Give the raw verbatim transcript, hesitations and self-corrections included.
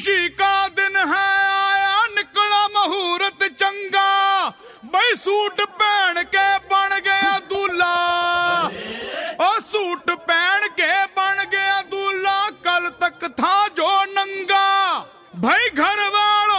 खुशी का दिन है, आया निकला मुहूर्त चंगा, बई सूट